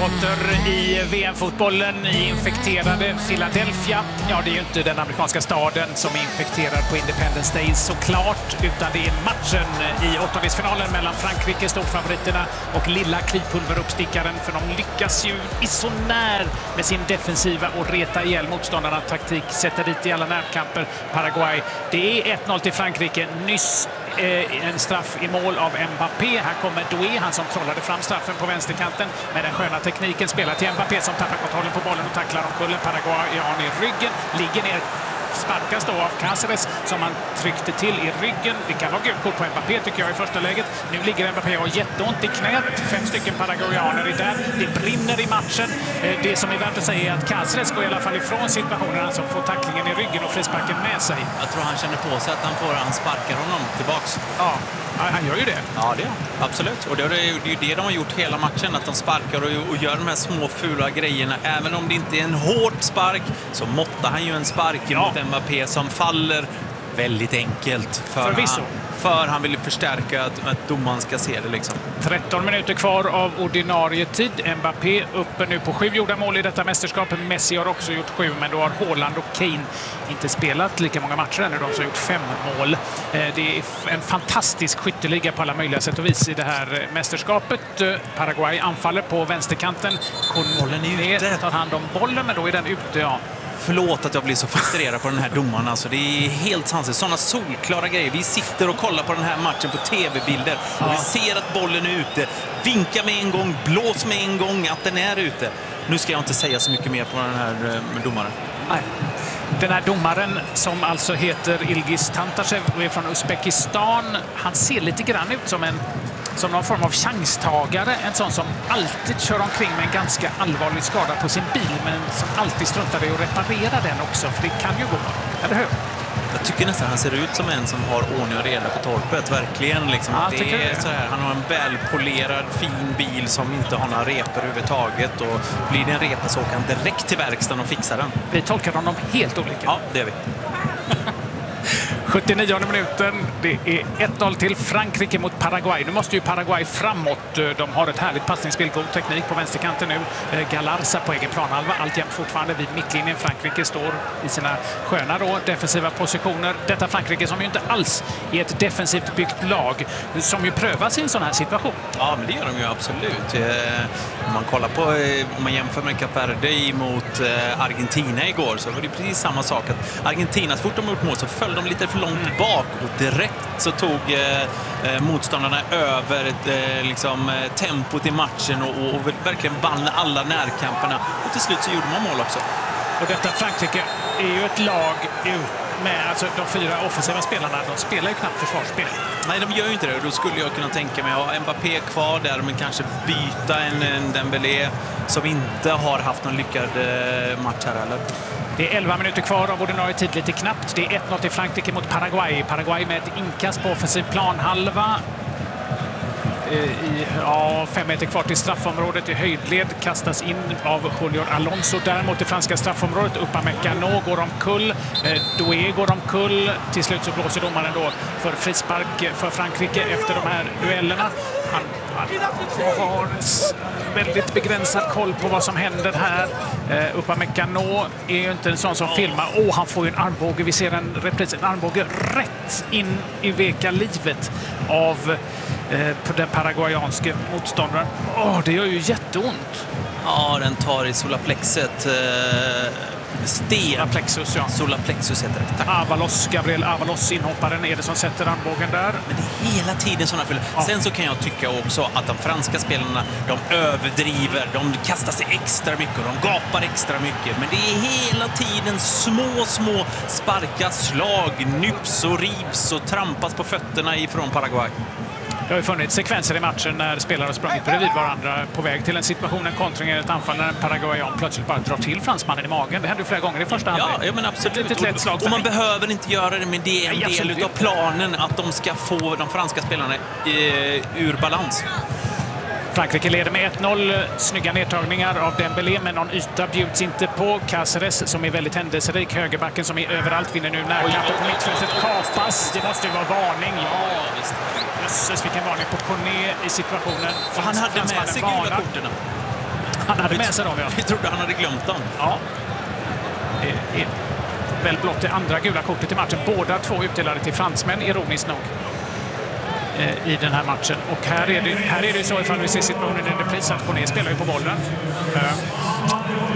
Potter i VM-fotbollen i infekterade Philadelphia. Ja, det är ju inte den amerikanska staden som är infekterad på Independence Day såklart, utan det är matchen i åttondelsfinalen mellan Frankrike, storfavoriterna, och lilla klipulveruppstickaren, för de lyckas ju isonär med sin defensiva och reta ihjäl motståndarna taktik, sätta dit i alla närkamper Paraguay. Det är 1-0 till Frankrike. Nyss en straff i mål av Mbappé. Här kommer Doué, han som trollade fram straffen på vänsterkanten med den sköna tekniken. Spelar till Mbappé som tappar kontrollen på bollen och tacklar omkull Paraguayan i ryggen. Ligger ner, sparkas då av Cáceres som han tryckte till i ryggen. Det kan vara gult kort på Mbappé tycker jag i första läget. Nu ligger Mbappé och har jätteont i knät. 5 stycken paraguayaner är där. Det brinner i matchen. Det som är värt att säga är att Cáceres går i alla fall ifrån situationen, alltså får tacklingen i ryggen och frisparken med sig. Jag tror han känner på sig att han sparkar honom tillbaks. Ja, han gör ju det. Ja, det är absolut. Och det är ju det de har gjort hela matchen, att de sparkar och gör de här små fula grejerna. Även om det inte är en hård spark så måttar han ju en spark mot Mbappé som faller väldigt enkelt. Förvisso. För han vill förstärka att domaren ska se det liksom. 13 minuter kvar av ordinarie tid. Mbappé uppe nu på 7 gjorda mål i detta mästerskap. Messi har också gjort 7, men då har Haaland och Kane inte spelat lika många matcher ännu. De har gjort 5 mål. Det är en fantastisk skytteliga på alla möjliga sätt och vis i det här mästerskapet. Paraguay anfaller på vänsterkanten. Bollen är ute. Tar hand om bollen, men då är den ute, ja. Förlåt att jag blir så frustrerad på den här domaren. Alltså, det är helt sanslöst. Sådana solklara grejer. Vi sitter och kollar på den här matchen på tv-bilder. Och vi ser att bollen är ute. Vinka med en gång, blås med en gång att den är ute. Nu ska jag inte säga så mycket mer på den här domaren. Nej. Den här domaren som alltså heter Ilgiz Tantashev och är från Uzbekistan. Han ser lite grann ut som någon form av chanstagare. En sån som alltid kör omkring med en ganska allvarlig skada på sin bil, men som alltid struntar i att reparera den också, för det kan ju gå, eller hur? Jag tycker nästan han ser ut som en som har ordning och reda på torpet, verkligen. Liksom. Ja, det är så här, han har en välpolerad, fin bil som inte har några repor överhuvudtaget, och blir det en repa så åker han direkt till verkstaden och fixar den. Vi tolkar honom helt olika. Ja, det är vi. 79:e minuten. Det är 1-0 till Frankrike mot Paraguay. Nu måste ju Paraguay framåt. De har ett härligt passningsspel, god teknik på vänsterkanten nu. Galarza på egen planhalva, alltjämt fortfarande vid mittlinjen. Frankrike står i sina sköna defensiva positioner. Detta Frankrike som ju inte alls är ett defensivt byggt lag, som ju prövas i en sån här situation. Ja, men det gör de ju absolut. Om man kollar på, om man jämför med Kap Verde mot Argentina igår, så var det precis samma sak. Att Argentina, så fort de gjort mål så föll de lite för långt bak, och direkt så tog motståndarna över tempot i matchen och verkligen vann alla närkamperna, och till slut så gjorde man mål också. Och detta Frankrike är ju ett lag med, alltså de 4 offensiva spelarna, de spelar ju knappt försvarsspel. Nej, de gör ju inte det. Då skulle jag kunna tänka mig att ha Mbappé kvar där, men kanske byta en Dembélé som inte har haft någon lyckad match här, eller? Det är 11 minuter kvar av ordinarie tid, lite knappt. Det är 1-0 till Frankrike mot Paraguay. Paraguay med ett inkast på offensiv planhalva. 5 meter kvar till straffområdet i höjdled, kastas in av Junior Alonso. Däremot i franska straffområdet, Upamecano går omkull, Doué går omkull. Till slut så blåser domaren då för frispark för Frankrike efter de här duellerna. Han har väldigt begränsad koll på vad som händer här. Upamecano är ju inte en sån som filmar. Han får ju en armbåge. Vi ser en repris, en armbåge rätt in i veka livet av den paraguayanske motståndaren. Det gör ju jätteont. Ja, den tar i solarplexet. Solarplexus, ja. Solarplexus heter det. Tack. Gabriel Avalos, inhopparen, är det som sätter armbågen där. Men det är hela tiden sådana fyller. Ja. Sen så kan jag tycka också att de franska spelarna, de överdriver, de kastar sig extra mycket och de gapar extra mycket. Men det är hela tiden små sparka, slag, nyps och rivs och trampas på fötterna ifrån Paraguay. Det har ju funnits sekvenser i matchen när spelare har sprungit bredvid varandra på väg till en situation, en kontring eller ett anfall, när en paraguayan plötsligt bara drar till fransmannen i magen. Det hände ju flera gånger i första halvlek. Ja, men absolut. Ett lätt slag. Och man behöver inte göra det, men det är en del av planen att de ska få de franska spelarna ur balans. Frankrike leder med 1-0. Snygga nedtagningar av Dembélé, men någon yta bjuds inte på. Cáceres som är väldigt händelserik. Högerbacken som är överallt vinner nu närkampen på mittfältet. Kapas. Det måste ju vara varning. Ja, visst. Jösses, vilken varning på Cornet i situationen. Och han hade med sig gula korten. Han hade med sig dem, ja. Vi trodde han hade glömt dem. Ja. Det är väl blott det andra gula kortet i matchen. Båda två utdelade till fransmän, ironiskt nog, i den här matchen. Och här är det så, ifall vi ser situationen i repris, att Cornet spelar ju på bollen.